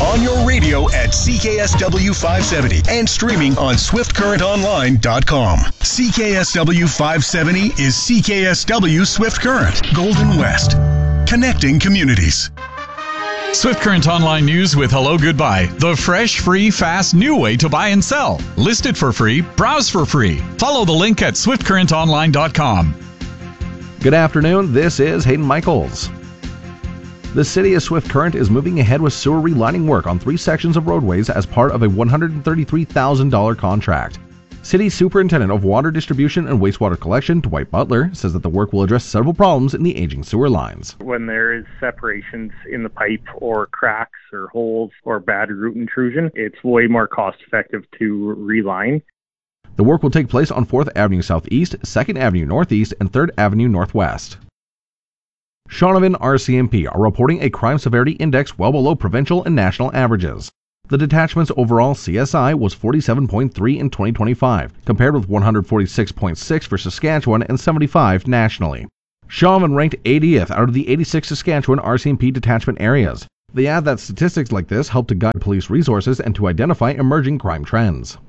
on your radio at CKSW 570 and streaming on SwiftCurrentOnline.com. CKSW 570 is CKSW Swift Current, Golden West. Connecting communities. Swift Current Online News with Hello Goodbye, the fresh, free, fast, new way to buy and sell. List it for free, browse for free. Follow the link at SwiftCurrentOnline.com. Good afternoon, this is Hayden Michaels. The City of Swift Current is moving ahead with sewer relining work on 3 sections of roadways as part of a $133,000 contract. City Superintendent of Water Distribution and Wastewater Collection, Dwight Butler, says that the work will address several problems in the aging sewer lines. When there is separations in the pipe or cracks or holes or bad root intrusion, it's way more cost effective to reline. The work will take place on 4th Avenue Southeast, 2nd Avenue Northeast, and 3rd Avenue Northwest. Shaunavon RCMP are reporting a crime severity index well below provincial and national averages. The detachment's overall CSI was 47.3 in 2025, compared with 146.6 for Saskatchewan and 75 nationally. Shaunavon ranked 80th out of the 86 Saskatchewan RCMP detachment areas. They add that statistics like this help to guide police resources and to identify emerging crime trends.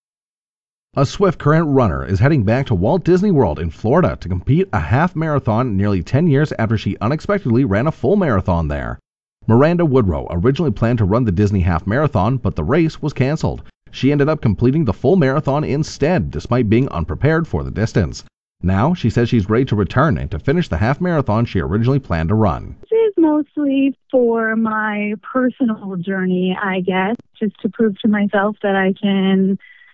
A Swift Current runner is heading back to Walt Disney World in Florida to compete a half marathon nearly 10 years after she unexpectedly ran a full marathon there. Miranda Woodrow originally planned to run the Disney Half Marathon, but the race was canceled. She ended up completing the full marathon instead, despite being unprepared for the distance. Now, she says she's ready to return and to finish the half marathon she originally planned to run. This is mostly for my personal journey, I guess, just to prove to myself that I can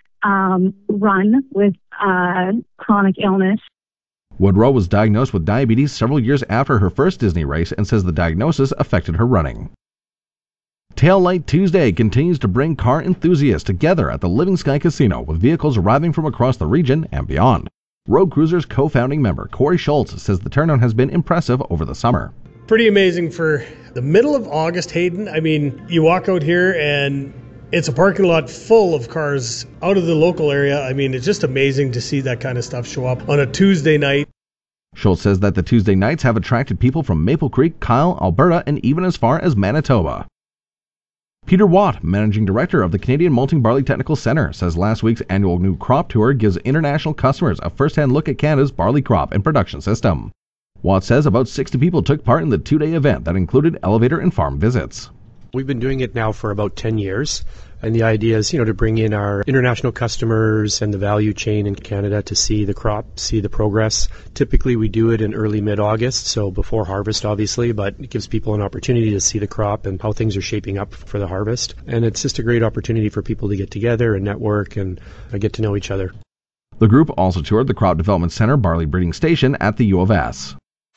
run with chronic illness. Woodrow was diagnosed with diabetes several years after her first Disney race and says the diagnosis affected her running. Tail Light Tuesday continues to bring car enthusiasts together at the Living Sky Casino with vehicles arriving from across the region and beyond. Road Cruiser's co-founding member Corey Schultz says the turnout has been impressive over the summer. Pretty amazing for the middle of August, Hayden. I mean, you walk out here and it's a parking lot full of cars out of the local area. I mean, it's just amazing to see that kind of stuff show up on a Tuesday night. Schultz says that the Tuesday nights have attracted people from Maple Creek, Kyle, Alberta, and even as far as Manitoba. Peter Watt, Managing Director of the Canadian Malting Barley Technical Centre, says last week's annual new crop tour gives international customers a first-hand look at Canada's barley crop and production system. Watt says about 60 people took part in the 2-day event that included elevator and farm visits. We've been doing it now for about 10 years, and the idea is, to bring in our international customers and the value chain in Canada to see the crop, see the progress. Typically, we do it in early mid-August, so before harvest, obviously, but it gives people an opportunity to see the crop and how things are shaping up for the harvest. And it's just a great opportunity for people to get together and network and get to know each other. The group also toured the Crop Development Center Barley Breeding Station at the U of S.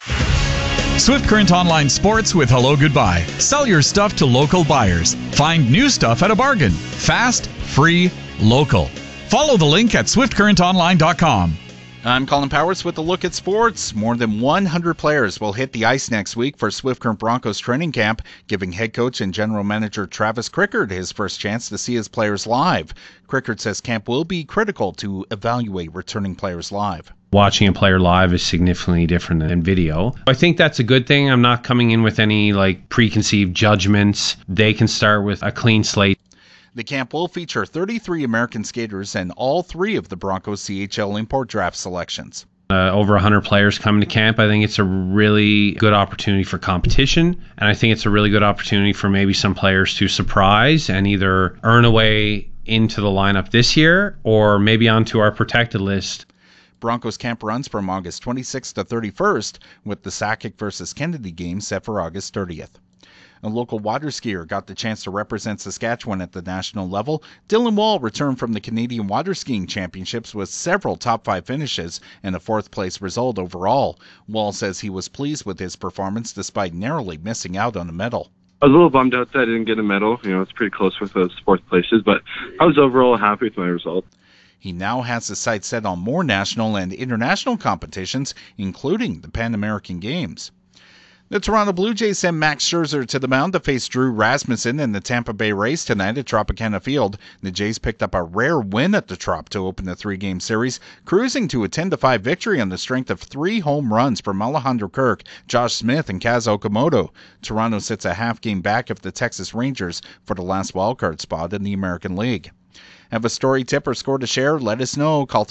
Swift Current Online Sports with Hello Goodbye. Sell your stuff to local buyers. Find new stuff at a bargain. Fast, free, local. Follow the link at SwiftCurrentOnline.com. I'm Colin Powers with a look at sports. More than 100 players will hit the ice next week for Swift Current Broncos training camp, giving head coach and general manager Travis Crickard his first chance to see his players live. Crickard says camp will be critical to evaluate returning players live. Watching a player live is significantly different than video. I think that's a good thing. I'm not coming in with any preconceived judgments. They can start with a clean slate. The camp will feature 33 American skaters and all 3 of the Broncos CHL import draft selections. Over 100 players coming to camp. I think it's a really good opportunity for competition, and I think it's a really good opportunity for maybe some players to surprise and either earn a way into the lineup this year or maybe onto our protected list. Broncos camp runs from August 26th to 31st, with the Sakic versus Kennedy game set for August 30th. A local water skier got the chance to represent Saskatchewan at the national level. Dylan Wall returned from the Canadian Water Skiing Championships with several top 5 finishes and a 4th place result overall. Wall says he was pleased with his performance despite narrowly missing out on a medal. I was a little bummed out that I didn't get a medal. It's pretty close with those 4th places, but I was overall happy with my result. He now has his sights set on more national and international competitions, including the Pan American Games. The Toronto Blue Jays send Max Scherzer to the mound to face Drew Rasmussen in the Tampa Bay Rays tonight at Tropicana Field. The Jays picked up a rare win at the Trop to open the 3-game series, cruising to a 10-5 victory on the strength of 3 home runs from Alejandro Kirk, Josh Smith, and Kaz Okamoto. Toronto sits a half game back of the Texas Rangers for the last wildcard spot in the American League. Have a story, tip, or score to share? Let us know. Call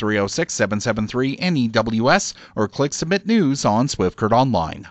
306-773-NEWS or click Submit News on Swift Current Online.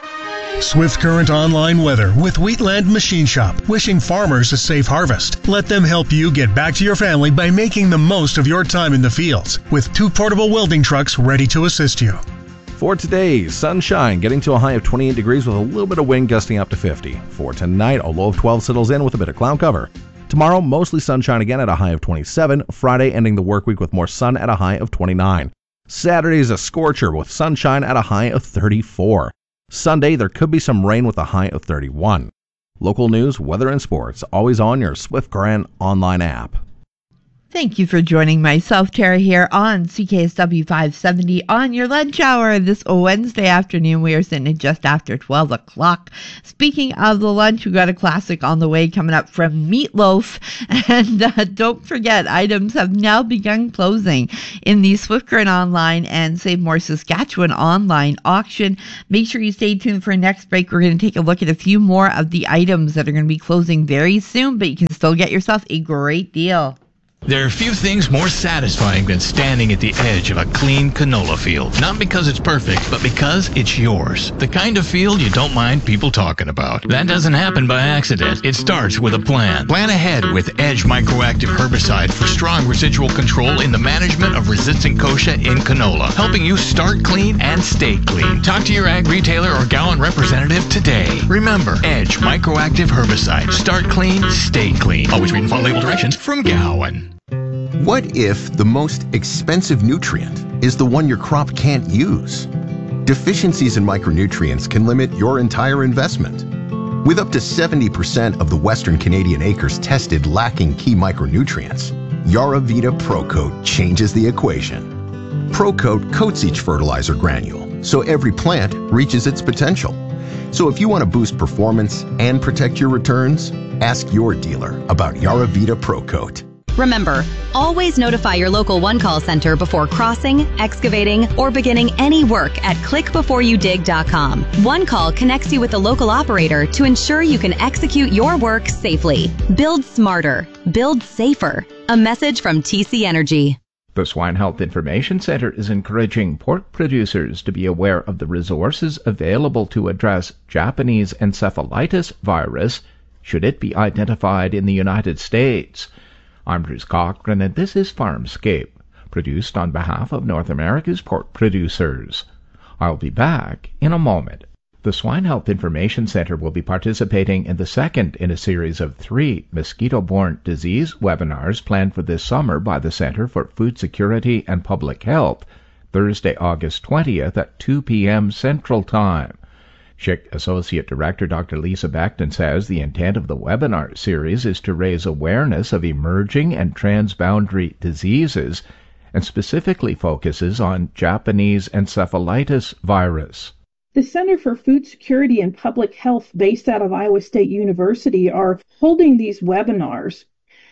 Swift Current Online weather with Wheatland Machine Shop, wishing farmers a safe harvest. Let them help you get back to your family by making the most of your time in the fields with 2 portable welding trucks ready to assist you. For today, sunshine getting to a high of 28 degrees with a little bit of wind gusting up to 50. For tonight, a low of 12 settles in with a bit of cloud cover. Tomorrow, mostly sunshine again at a high of 27. Friday, ending the work week with more sun at a high of 29. Saturday is a scorcher with sunshine at a high of 34. Sunday, there could be some rain with a high of 31. Local news, weather, and sports, always on your Swift Current online app. Thank you for joining myself, Tara, here on CKSW 570 on your lunch hour this Wednesday afternoon. We are sitting at just after 12 o'clock. Speaking of the lunch, we've got a classic on the way coming up from Meatloaf. And don't forget, items have now begun closing in the Swift Current Online and Save More Saskatchewan online auction. Make sure you stay tuned for next break. We're going to take a look at a few more of the items that are going to be closing very soon, but you can still get yourself a great deal. There are few things more satisfying than standing at the edge of a clean canola field. Not because it's perfect, but because it's yours. The kind of field you don't mind people talking about. That doesn't happen by accident. It starts with a plan. Plan ahead with Edge Microactive Herbicide for strong residual control in the management of resistant kochia in canola, helping you start clean and stay clean. Talk to your ag retailer or Gowan representative today. Remember, Edge Microactive Herbicide. Start clean, stay clean. Always read and follow label directions from Gowan. What if the most expensive nutrient is the one your crop can't use? Deficiencies in micronutrients can limit your entire investment. With up to 70% of the Western Canadian acres tested lacking key micronutrients, Yaravita ProCoat changes the equation. ProCoat coats each fertilizer granule, so every plant reaches its potential. So if you want to boost performance and protect your returns, ask your dealer about Yaravita ProCoat. Remember, always notify your local one-call center before crossing, excavating, or beginning any work at clickbeforeyoudig.com. One Call connects you with the local operator to ensure you can execute your work safely. Build smarter. Build safer. A message from TC Energy. The Swine Health Information Center is encouraging pork producers to be aware of the resources available to address Japanese encephalitis virus should it be identified in the United States. I'm Bruce Cochran, and this is Farmscape, produced on behalf of North America's pork producers. I'll be back in a moment. The Swine Health Information Center will be participating in the second in a series of 3 mosquito-borne disease webinars planned for this summer by the Center for Food Security and Public Health, Thursday, August 20th at 2 p.m. Central Time. SHIC Associate Director Dr. Lisa Beckton says the intent of the webinar series is to raise awareness of emerging and transboundary diseases and specifically focuses on Japanese encephalitis virus. The Center for Food Security and Public Health, based out of Iowa State University, are holding these webinars,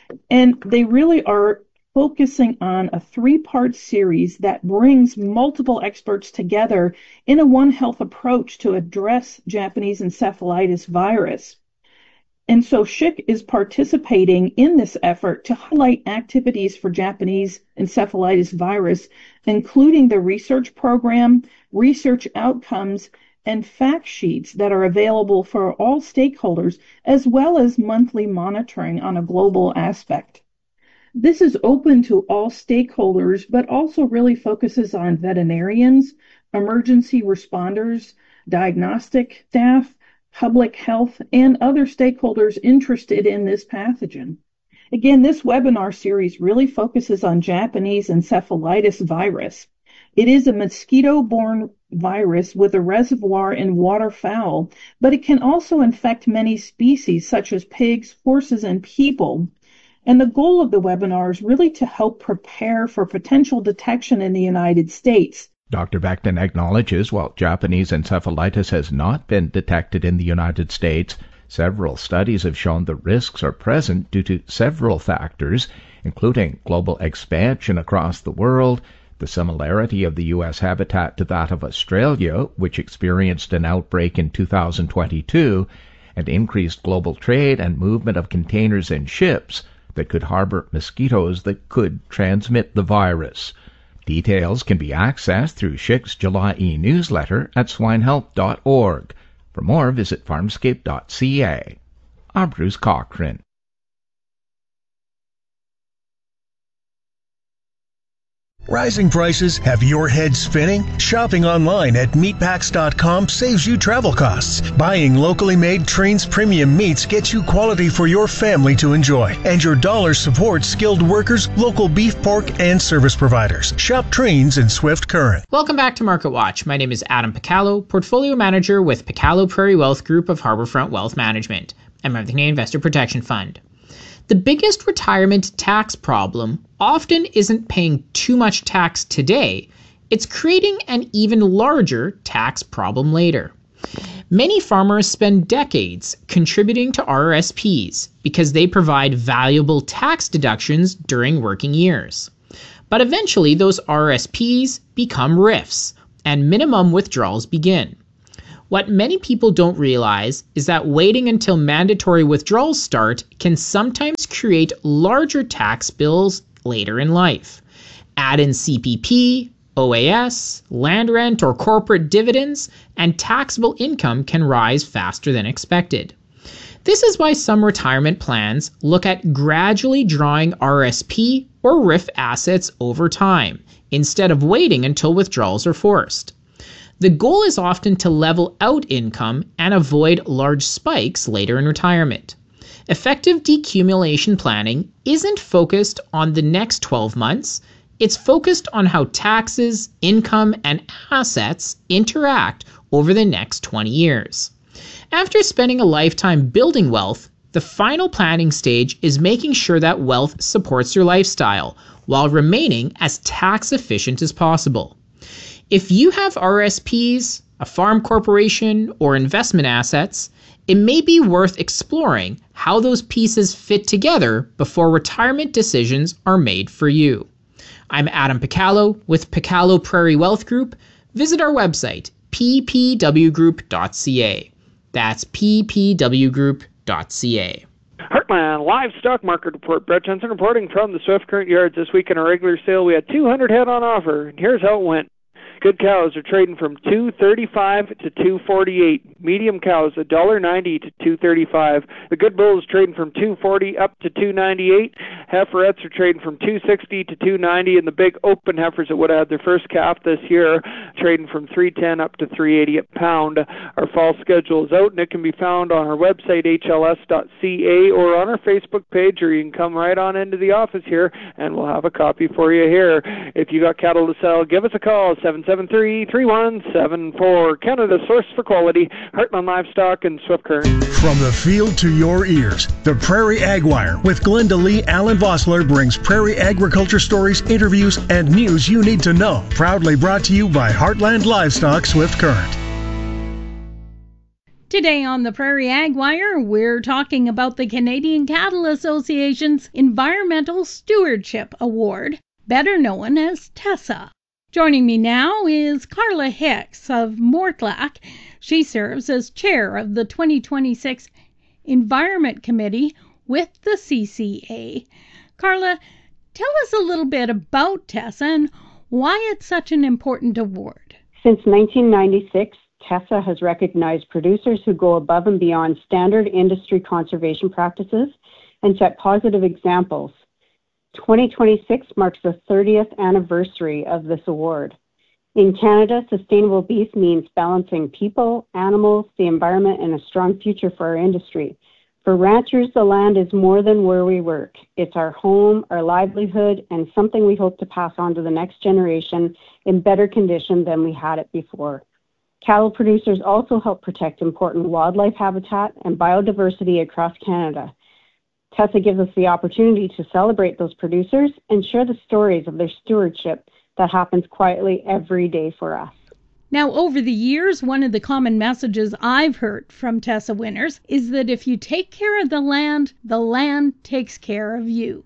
and they really are focusing on a 3-part series that brings multiple experts together in a One Health approach to address Japanese encephalitis virus. And so SHIC is participating in this effort to highlight activities for Japanese encephalitis virus, including the research program, research outcomes, and fact sheets that are available for all stakeholders, as well as monthly monitoring on a global aspect. This is open to all stakeholders, but also really focuses on veterinarians, emergency responders, diagnostic staff, public health, and other stakeholders interested in this pathogen. Again, this webinar series really focuses on Japanese encephalitis virus. It is a mosquito-borne virus with a reservoir in waterfowl, but it can also infect many species such as pigs, horses, and people. And the goal of the webinar is really to help prepare for potential detection in the United States. Dr. Beckton acknowledges while Japanese encephalitis has not been detected in the United States, several studies have shown the risks are present due to several factors, including global expansion across the world, the similarity of the U.S. habitat to that of Australia, which experienced an outbreak in 2022, and increased global trade and movement of containers and ships that could harbor mosquitoes that could transmit the virus. Details can be accessed through SHIC's July e-newsletter at swinehealth.org. For more, visit farmscape.ca. I'm Bruce Cochran. Rising prices have your head spinning? Shopping online at meatpacks.com saves you travel costs. Buying locally made Trains premium meats gets you quality for your family to enjoy. And your dollar supports skilled workers, local beef, pork, and service providers. Shop Trains in Swift Current. Welcome back to Market Watch. My name is Adam Picallo, Portfolio Manager with Picallo Prairie Wealth Group of Harbourfront Wealth Management. I'm of the Canadian Investor Protection Fund. The biggest retirement tax problem often isn't paying too much tax today, it's creating an even larger tax problem later. Many farmers spend decades contributing to RRSPs because they provide valuable tax deductions during working years. But eventually those RRSPs become RIFs, and minimum withdrawals begin. What many people don't realize is that waiting until mandatory withdrawals start can sometimes create larger tax bills later in life. Add in CPP, OAS, land rent, or corporate dividends, and taxable income can rise faster than expected. This is why some retirement plans look at gradually drawing RSP or RIF assets over time, instead of waiting until withdrawals are forced. The goal is often to level out income and avoid large spikes later in retirement. Effective decumulation planning isn't focused on the next 12 months, it's focused on how taxes, income, and assets interact over the next 20 years. After spending a lifetime building wealth, the final planning stage is making sure that wealth supports your lifestyle while remaining as tax efficient as possible. If you have RSPs, a farm corporation, or investment assets, it may be worth exploring how those pieces fit together before retirement decisions are made for you. I'm Adam Picallo with Picallo Prairie Wealth Group. Visit our website, ppwgroup.ca. That's ppwgroup.ca. Heartland Livestock Market Report. Brett Jensen reporting from the Swift Current Yards. This week in a regular sale, we had 200 head on offer, and here's how it went. Good cows are trading from $2.35 to $2.48. Medium cows $1.90 to $2.35. The good bulls trading from $2.40 up to $2.98. Heiferettes are trading from $2.60 to $2.90, and the big open heifers that would have had their first calf this year trading from $3.10 up to $3.80 a pound. Our fall schedule is out, and it can be found on our website hls.ca or on our Facebook page, or you can come right on into the office here, and we'll have a copy for you here. If you got cattle to sell, give us a call, 773-3174. Canada's source for quality, Heartland Livestock and Swift Current. From the field to your ears, the Prairie Ag Wire with Glenda Lee Allen Vossler brings prairie agriculture stories, interviews, and news you need to know. Proudly brought to you by Heartland Livestock Swift Current. Today on the Prairie Ag Wire, we're talking about the Canadian Cattle Association's Environmental Stewardship Award, better known as TESSA. Joining me now is Carla Hicks of Mortlach. She serves as chair of the 2026 Environment Committee with the CCA. Carla, tell us a little bit about TESSA and why it's such an important award. Since 1996, TESSA has recognized producers who go above and beyond standard industry conservation practices and set positive examples. 2026 marks the 30th anniversary of this award. In Canada, sustainable beef means balancing people, animals, the environment, and a strong future for our industry. For ranchers, the land is more than where we work. It's our home, our livelihood, and something we hope to pass on to the next generation in better condition than we had it before. Cattle producers also help protect important wildlife habitat and biodiversity across Canada. TESSA gives us the opportunity to celebrate those producers and share the stories of their stewardship that happens quietly every day for us. Now, over the years, one of the common messages I've heard from Tessa winners is that if you take care of the land takes care of you.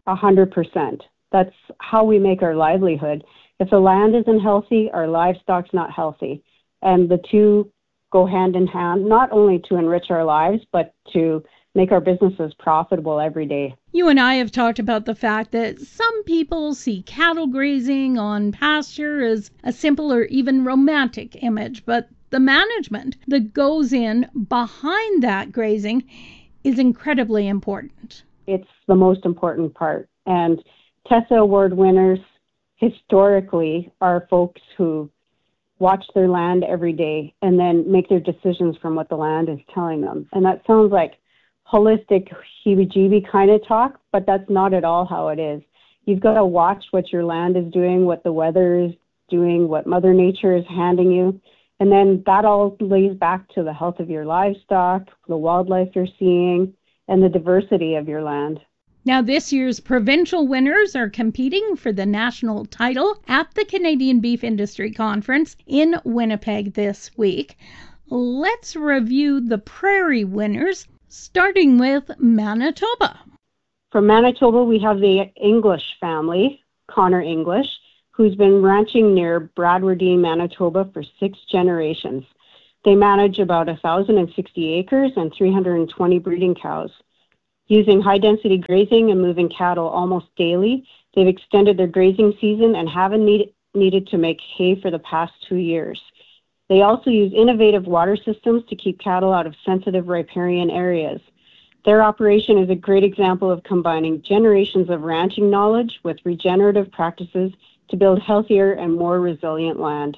100%. That's how we make our livelihood. If the land isn't healthy, our livestock's not healthy. And the two go hand in hand, not only to enrich our lives, but to make our businesses profitable every day. You and I have talked about the fact that some people see cattle grazing on pasture as a simple or even romantic image, but the management that goes in behind that grazing is incredibly important. It's the most important part. And Tessa Award winners historically are folks who watch their land every day and then make their decisions from what the land is telling them. And that sounds like holistic heebie-jeebie kind of talk, but that's not at all how it is. You've got to watch what your land is doing, what the weather is doing, what Mother Nature is handing you, and then that all lays back to the health of your livestock, the wildlife you're seeing, and the diversity of your land. Now, this year's provincial winners are competing for the national title at the Canadian Beef Industry Conference in Winnipeg this week. Let's review the prairie winners, starting with Manitoba. From Manitoba, we have the English family, Connor English, who's been ranching near Bradwardine, Manitoba for 6 generations. They manage about 1,060 acres and 320 breeding cows. Using high-density grazing and moving cattle almost daily, they've extended their grazing season and haven't needed to make hay for the past 2 years. They also use innovative water systems to keep cattle out of sensitive riparian areas. Their operation is a great example of combining generations of ranching knowledge with regenerative practices to build healthier and more resilient land.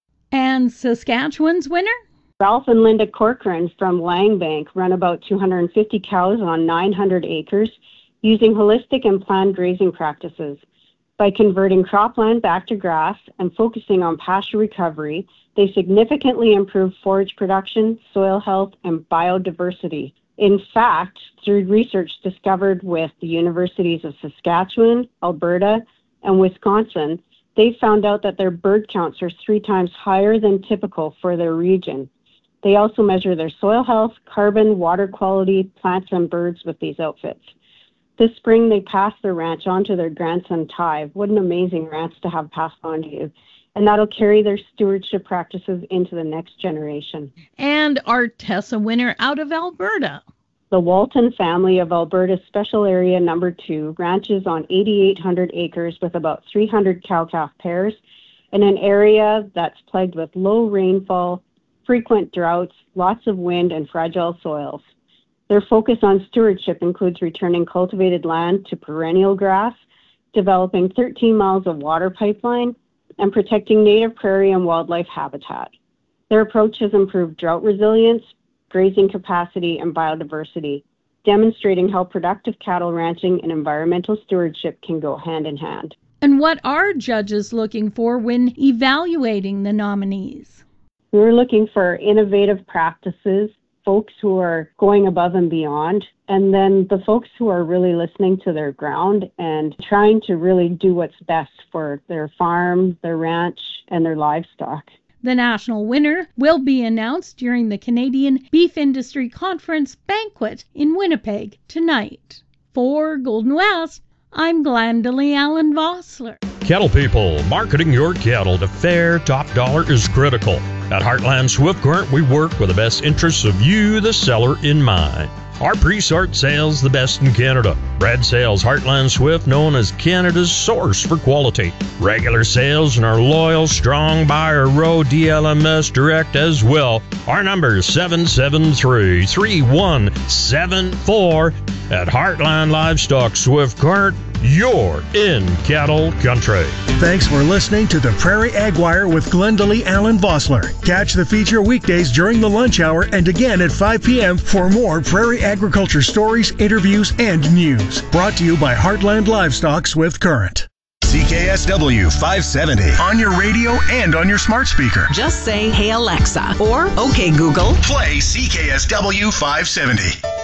And Saskatchewan's winner? Ralph and Linda Corcoran from Langbank run about 250 cows on 900 acres using holistic and planned grazing practices. By converting cropland back to grass and focusing on pasture recovery, they significantly improve forage production, soil health, and biodiversity. In fact, through research discovered with the universities of Saskatchewan, Alberta, and Wisconsin, they found out that their bird counts are 3 times higher than typical for their region. They also measure their soil health, carbon, water quality, plants, and birds with these outfits. This spring, they passed their ranch on to their grandson, Ty. What an amazing ranch to have passed on to you. And that'll carry their stewardship practices into the next generation. And our Tessa winner out of Alberta. The Walton family of Alberta's Special Area Number 2 ranches on 8,800 acres with about 300 cow-calf pairs in an area that's plagued with low rainfall, frequent droughts, lots of wind, and fragile soils. Their focus on stewardship includes returning cultivated land to perennial grass, developing 13 miles of water pipeline, and protecting native prairie and wildlife habitat. Their approach has improved drought resilience, grazing capacity, and biodiversity, demonstrating how productive cattle ranching and environmental stewardship can go hand in hand. And what are judges looking for when evaluating the nominees? We're looking for innovative practices, folks who are going above and beyond, and then the folks who are really listening to their ground and trying to really do what's best for their farm, their ranch, and their livestock. The national winner will be announced during the Canadian Beef Industry Conference banquet in Winnipeg tonight. For Golden West, I'm Glendalee Allen Vossler. Cattle people, marketing your cattle to fair top dollar is critical. At Heartland Swift Current, we work with the best interests of you, the seller, in mind. Our pre-sort sales the best in Canada. Brad Sales Heartland Swift, known as Canada's source for quality. Regular sales and our loyal, strong buyer row DLMS direct as well. Our number is 773-3174 at Heartland Livestock Swift Current. You're in cattle country. Thanks for listening to the Prairie Ag Wire with Glendalee Allen Vossler. Catch the feature weekdays during the lunch hour and again at 5 p.m. for more prairie agriculture stories, interviews, and news. Brought to you by Heartland Livestock Swift Current. CKSW 570 on your radio and on your smart speaker. Just say, "Hey Alexa," or "Okay Google, play CKSW 570."